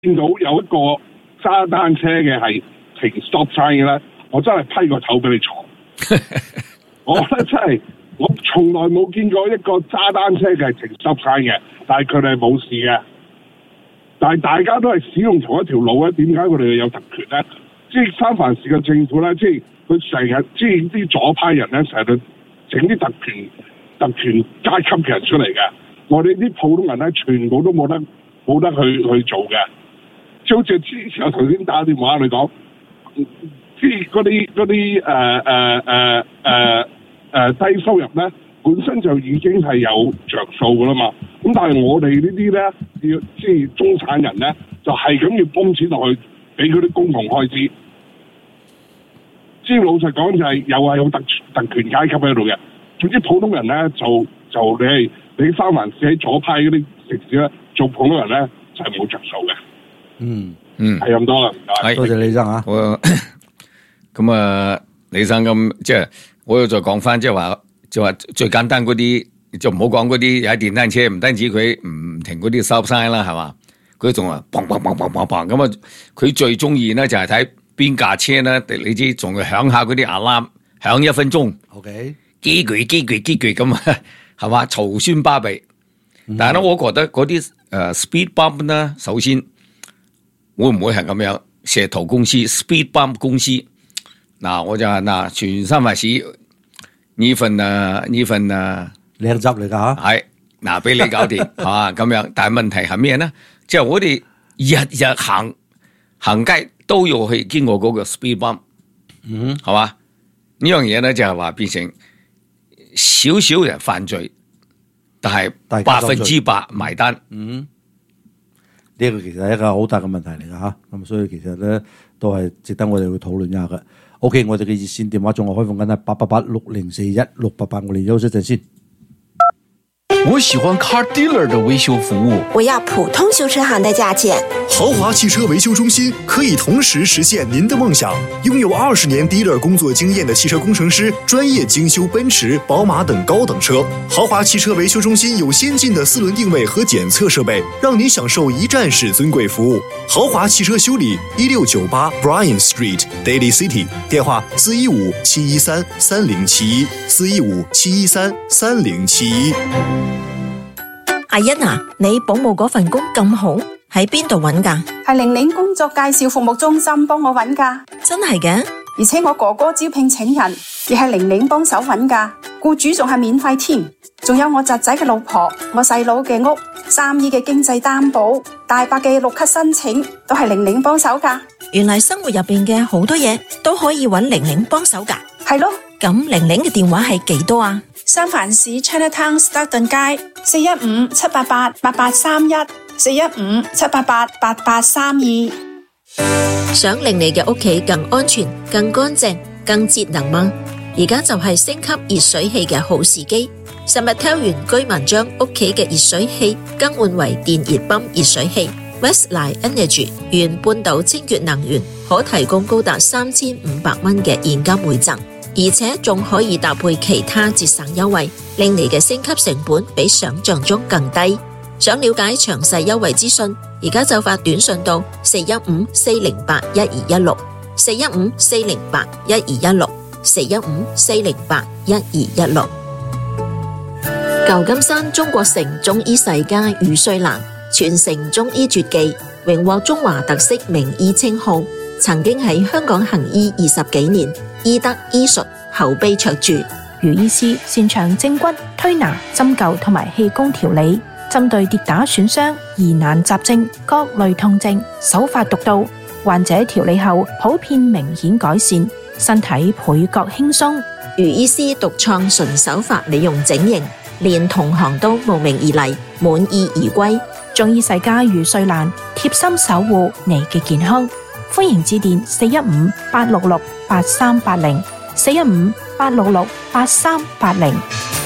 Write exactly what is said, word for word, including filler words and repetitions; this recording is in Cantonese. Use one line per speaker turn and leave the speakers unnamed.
見到有一個揸單車嘅係停 stop sign 嘅咧，我真係批個頭俾你坐。我覺得真係，我從來冇見過一個揸單車嘅係停 stop sign 嘅，但係佢哋係冇事嘅。但係大家都係使用同一條路咧，點解佢哋有特權咧？即係三藩市嘅政府咧，即係佢成日即係啲左派人咧，成日整啲特權特權階級嘅人出嚟嘅。我哋啲普通人咧，全部都冇得冇得去去做嘅。即係好似之前我頭先打電話你講，即係嗰啲嗰啲誒誒誒誒誒低收入咧，本身就已經係有着數噶啦嘛。咁但係我哋呢啲咧，要即係中產人咧，就係咁要泵錢落去俾嗰啲公共開支。即係老實講就係又係有特特權階級喺度嘅。總之普通人咧就就你係你三藩市喺左派嗰啲城市咧，做普通人咧就係冇着數嘅。
嗯
嗯，係咁多啦，
係多謝李生啊。
我咁啊，李生咁即係我又再講翻，即係話就話最簡單嗰啲，就唔好講嗰啲踩電單車，唔單止佢唔停嗰啲 stop sign 啦，係嘛？佢仲話砰砰砰砰砰砰咁啊！佢最中意咧就係睇邊架車咧，你知仲要響下嗰啲 alarm，響一分鐘。
OK，
幾句幾句幾句咁啊，係嘛？嘈喧巴閉。但係咧，我覺得嗰啲誒 speed bump 咧，首先會唔會係咁樣？石頭公司 speed bump 公司嗱，我就係嗱，全三藩市呢份啊呢份啊
靚汁嚟㗎嚇，
係嗱俾你搞掂啊咁樣。但係問題係咩咧？即係我哋日日行行街都要去經過嗰個 speed bump，
嗯，
係嘛？呢樣嘢咧就係話變成少少人犯罪，但係百分之百埋單。
嗯，呢個其實係一個好大嘅問題嚟㗎嚇。咁所以其實咧都係值得我哋去討論一下嘅。OK， 我哋嘅熱線電話仲係開放緊啦，八八八六零四一六八八，我哋休息陣先。
我喜歡 Car Dealer 的維修服務。
我要普通修車行的價錢。
豪華汽車維修中心可以同時實現您的夢想。擁有二十年 dealer 工作經驗的汽車工程師，專業精修奔馳、寶馬等高等車。豪華汽車維修中心有先進的四輪定位和檢測設備，讓您享受一站式尊貴服務。豪華汽車修理一六九八 Bryant Street Daly City， 電話四一五七一三三零七一四一五七一三三零七一。
阿欣啊，你保姆嗰份工咁好，喺邊度揾㗎？
係玲玲工作介紹服務中心幫我揾㗎。
真係嘅？
而且我哥哥招聘請人，亦係玲玲幫手揾㗎。僱主仲係免費添，仲有我侄仔嘅老婆，我細佬嘅屋，三億嘅經濟擔保，大伯嘅綠卡申請，都係玲玲幫手㗎。
原來生活入邊嘅好多嘢都可以揾玲玲幫手㗎。
係咯。
咁玲玲嘅電話係幾多啊？
三藩市 Chinatown Stockton 街四一五七八八八八三一四一五七八八八八三二。
想令你嘅屋企更安全、更乾淨、更節能嗎？而家就係升級熱水器嘅好時機。Summertel 園居民將屋企嘅熱水器更換為電熱泵熱水器。Westline Energy 原半島清潔能源可提供高達三千五百蚊嘅現金回贈。而且仲可以搭配其他節省優惠，令你嘅升級成本比想象中更低。想了解詳細優惠資訊，而家就發短信到四一五四零八一二一六四一五四零八一二一六四一五四零八一二一六。舊金山中國城中醫世家余瑞蘭傳承中醫絕技，榮獲中華特色名醫稱號，曾經喺香港行醫二十幾年。醫德醫術口碑卓著，
余醫師擅長正骨、推拿、針灸同埋氣功調理，針對跌打損傷、疑難雜症、各類痛症，手法獨到，患者調理後普遍明顯改善，身體倍覺輕鬆。
余醫師獨創純手法美容整形，連同行都慕名而嚟，滿意而歸。
中醫世家余瑞蘭貼心守護你嘅健康。歡迎致電四一五八六六八三八零四一五八六六八三八零。